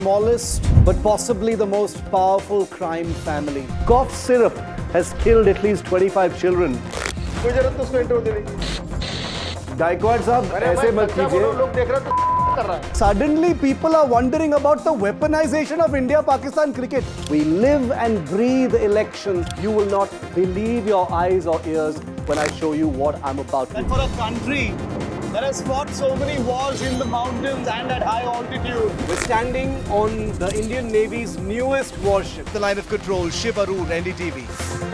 Smallest but possibly the most powerful crime family. Cough syrup has killed at least 25 children. कोई जरूरत तो उसको interview देने। गायकवाड़ साहब ऐसे मत कीजिए। लोग देख रहे हैं तो कर रहा है। Suddenly people are wondering about the weaponization of India-Pakistan cricket. We live and breathe elections. You will not believe your eyes or ears when I show you what I'm about to do. And for a country that has fought so many wars in the mountains and at high altitude. We're standing on the Indian Navy's newest warship. The line of control, Shiv Arur, NDTV.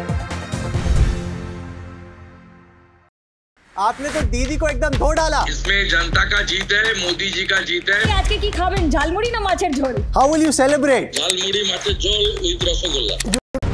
आपने तो दीदी को एकदम धो डाला. इसमें जनता का जीत है, मोदी जी का जीत है. आज के की खाबेन झालमुड़ी ना माछेर झोल. How will you celebrate? Jhalmuri माछेर झोल with rasgulla.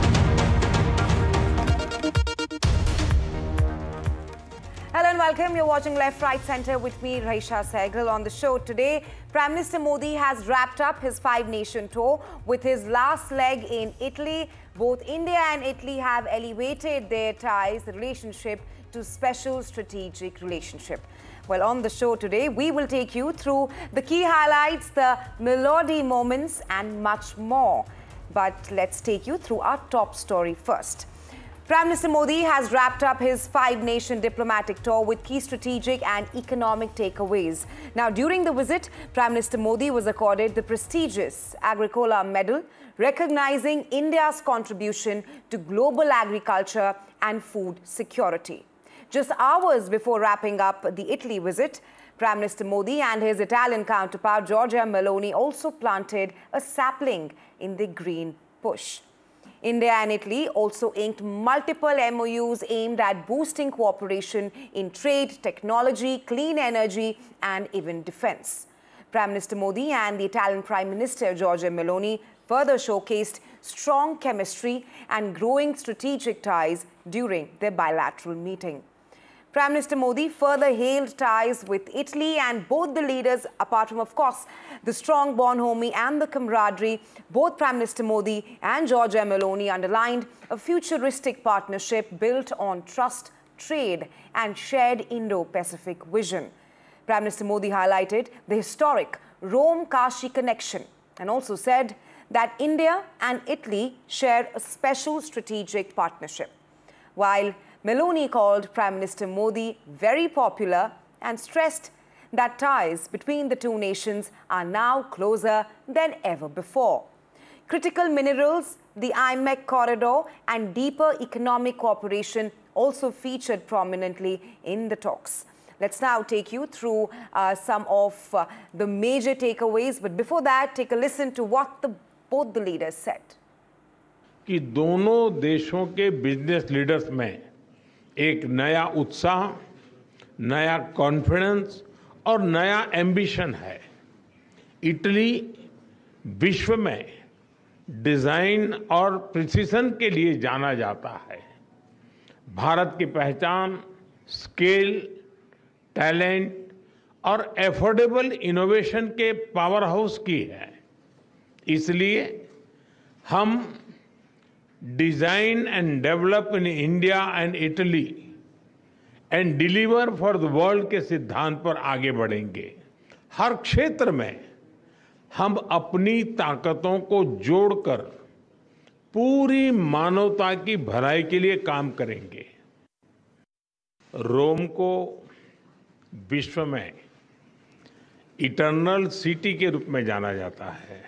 Hello and welcome. You're watching Left Right Centre with me, Raisha Sehgal. On the show today, Prime Minister Modi has wrapped up his 5-nation tour with his last leg in Italy. Both India and Italy have elevated their ties, the relationship, to special strategic relationship. Well, on the show today, we will take you through the key highlights, the melody moments and much more. But let's take you through our top story first. Prime Minister Modi has wrapped up his 5-nation diplomatic tour with key strategic and economic takeaways. Now, during the visit, Prime Minister Modi was accorded the prestigious Agricola Medal, recognizing India's contribution to global agriculture and food security. Just hours before wrapping up the Italy visit, Prime Minister Modi and his Italian counterpart Giorgia Meloni also planted a sapling in the Green Push. India and Italy also inked multiple MOUs aimed at boosting cooperation in trade, technology, clean energy and even defense. Prime Minister Modi and the Italian Prime Minister Giorgia Meloni further showcased strong chemistry and growing strategic ties during their bilateral meeting. Prime Minister Modi further hailed ties with Italy, and both the leaders, apart from, of course, the strong bonhomie and the camaraderie, both Prime Minister Modi and Giorgia Meloni underlined a futuristic partnership built on trust, trade and shared Indo-Pacific vision. Prime Minister Modi highlighted the historic Rome-Kashi connection and also said that India and Italy share a special strategic partnership, while Meloni called Prime Minister Modi very popular and stressed that ties between the two nations are now closer than ever before. Critical minerals, the IMEC corridor and deeper economic cooperation also featured prominently in the talks. Let's now take you through some of the major takeaways. But before that, take a listen to what both the leaders said. कि दोनों देशों के business leaders में एक नया उत्साह, नया confidence और नया एम्बिशन है. इटली विश्व में डिजाइन और प्रिसिशन के लिए जाना जाता है. भारत की पहचान स्केल, टैलेंट और एफोर्डेबल इनोवेशन के पावर हाउस की है. इसलिए हम design and develop in India and Italy and deliver for the world के सिद्धांत पर आगे बढ़ेंगे. हर क्षेत्र में हम अपनी ताकतों को जोड़कर पूरी मानवता की भलाई के लिए काम करेंगे. रोम को विश्व में इटर्नल सिटी के रूप में जाना जाता है.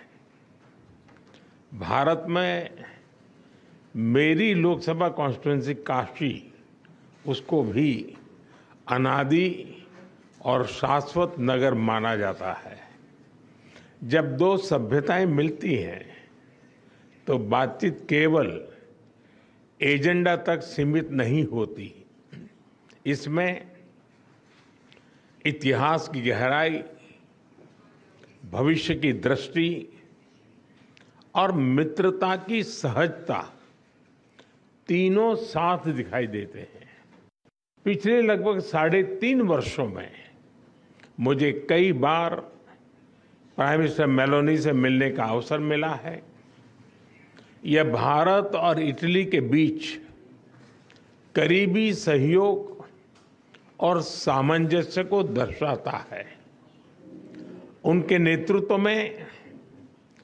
भारत में मेरी लोकसभा कॉन्स्टिट्यूएंसी काशी, उसको भी अनादि और शाश्वत नगर माना जाता है. जब दो सभ्यताएं मिलती हैं तो बातचीत केवल एजेंडा तक सीमित नहीं होती. इसमें इतिहास की गहराई, भविष्य की दृष्टि और मित्रता की सहजता तीनों साथ दिखाई देते हैं. पिछले लगभग 3.5 वर्षों में मुझे कई बार प्राइम मिनिस्टर मेलोनी से मिलने का अवसर मिला है. यह भारत और इटली के बीच करीबी सहयोग और सामंजस्य को दर्शाता है. उनके नेतृत्व में